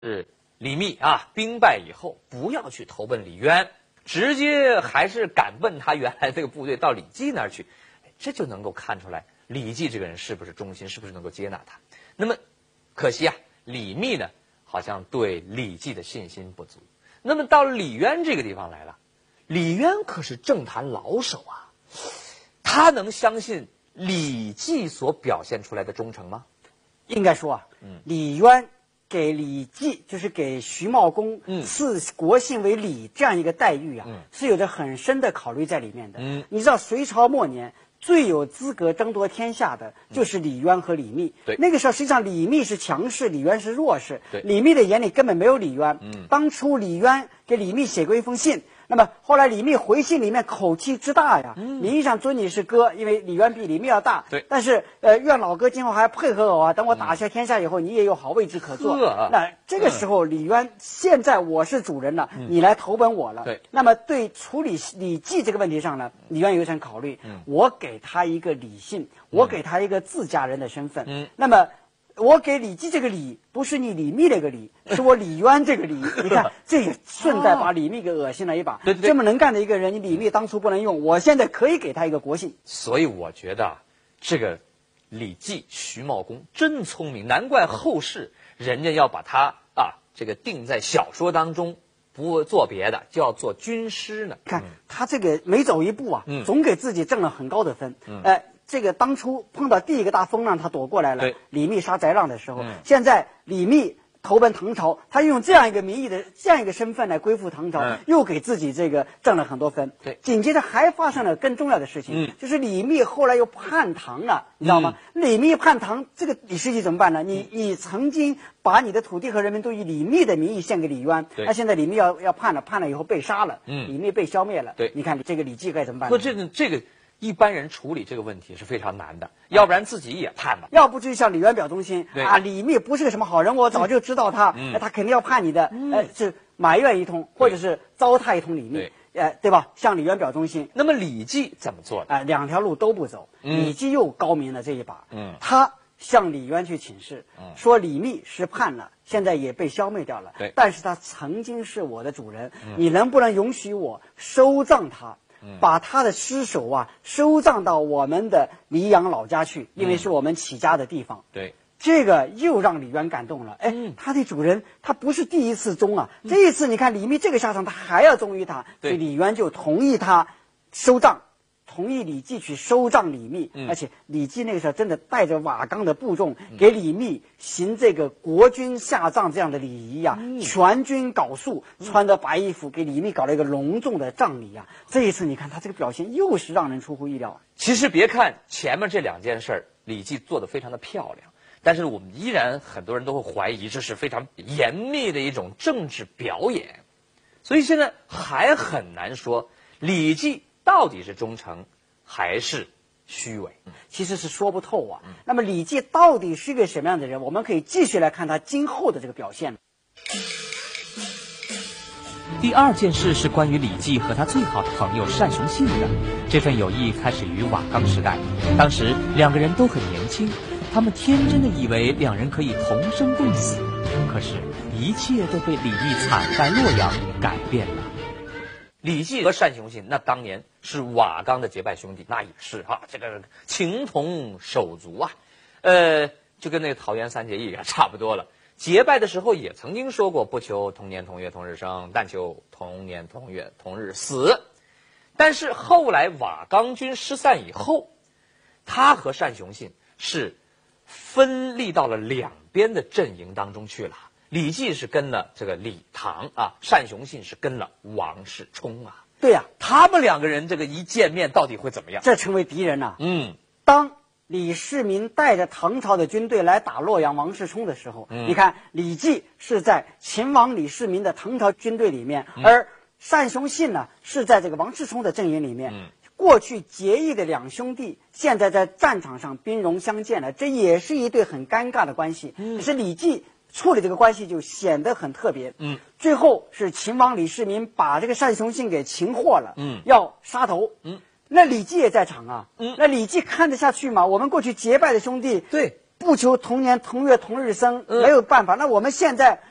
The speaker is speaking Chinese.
是李密啊，兵败以后不要去投奔李渊，直接还是赶奔他原来这个部队到李绩那儿去，这就能够看出来李绩这个人是不是忠心，是不是能够接纳他。那么可惜啊，李密呢好像对李绩的信心不足。那么到李渊这个地方来了，李渊可是政坛老手啊，他能相信李绩所表现出来的忠诚吗？ 应该说啊，李渊给李绩，就是给徐茂公赐国姓为李这样一个待遇啊，是有着很深的考虑在里面的。你知道隋朝末年最有资格争夺天下的就是李渊和李密。 对， 那个时候实际上李密是强势，李渊是弱势。 对， 李密的眼里根本没有李渊。当初李渊给李密写过一封信。那么后来李密回信里面口气之大呀，名义上尊你是哥，因为李渊比李密要大。 对， 但是愿老哥今后还配合我啊，等我打下天下以后，你也有好位置可坐。那这个时候李渊，现在我是主人了，你来投奔我了。 对， 那么对处理李绩这个问题上呢，李渊有一层考虑，我给他一个李姓，我给他一个自家人的身份。那么我给李绩这个李，不是你李密那个李，是我李渊这个李。你看，这也顺带把李密给恶心了一把。 对， 这么能干的一个人，你李密当初不能用，我现在可以给他一个国姓。 所以我觉得这个李绩、徐茂公真聪明，难怪后世人家要把他这个定在小说当中，不做别的，就要做军师呢。 看他这个每走一步啊，总给自己挣了很高的分。这个当初碰到第一个大风浪，他躲过来了。李密杀翟浪的时候，现在李密投奔唐朝，他用这样一个名义的这样一个身份来归附唐朝，又给自己这个挣了很多分。 对， 紧接着还发生了更重要的事情，就是李密后来又叛唐了，你知道吗？李密叛唐，这个李世绩怎么办呢？你曾经把你的土地和人民都以李密的名义献给李渊，那现在李密要叛了，叛了以后被杀了，李密被消灭了。 对， 你看这个李绩该怎么办？ 说这个。一般人处理这个问题是非常难的，要不然自己也叛了。 要不至于像李渊表忠心啊，李密不是个什么好人，我早就知道他，他肯定要叛你的，是埋怨一通，或者是糟蹋一通李密，对吧？向李渊表忠心。 那么李绩怎么做的？ 两条路都不走。李绩又高明了这一把，他向李渊去请示，说李密是叛了，现在也被消灭掉了，但是他曾经是我的主人，你能不能允许我收葬他？把他的尸首收葬到我们的黎阳老家去，因为是我们起家的地方。 对， 这个又让李渊感动了。他的主人他不是第一次忠啊，这一次你看李密这个下场，他还要忠于他，所以李渊就同意他收葬，同意李绩去收葬李密。而且李绩那个时候真的带着瓦岗的部众，给李密行这个国君下葬这样的礼仪全军缟素，穿着白衣服给李密搞了一个隆重的葬礼这一次你看他这个表现又是让人出乎意料。 其实别看前面这两件事李绩做得非常的漂亮，但是我们依然很多人都会怀疑这是非常严密的一种政治表演，所以现在还很难说李绩到底是忠诚还是虚伪， 其实是说不透那么李绩到底是一个什么样的人，我们可以继续来看他今后的这个表现。 第二件事是关于李绩和他最好的朋友单雄信的。这份友谊开始于瓦岗时代，当时两个人都很年轻，他们天真的以为两人可以同生共死，可是一切都被李毅惨败洛阳改变了。 李绩和单雄信那当年是瓦岗的结拜兄弟，那也是这个情同手足就跟那个桃园三结义差不多了。结拜的时候也曾经说过，不求同年同月同日生，但求同年同月同日死。但是后来瓦岗军失散以后，他和单雄信是分立到了两边的阵营当中去了。李绩是跟了这个李唐单雄信是跟了王世充对他们两个人这个一见面到底会怎么样？ 这成为敌人当李世民带着唐朝的军队来打洛阳王世充的时候，你看李绩是在秦王李世民的唐朝军队里面，而单雄信呢是在这个王世充的阵营里面。过去结义的两兄弟，现在在战场上兵戎相见了，这也是一对很尴尬的关系。可是李绩处理这个关系就显得很特别。最后是秦王李世民把这个单雄信给擒获了，要杀头。那李绩也在场那李绩看得下去吗？我们过去结拜的兄弟， 对， 不求同年同月同日生，没有办法。那我们现在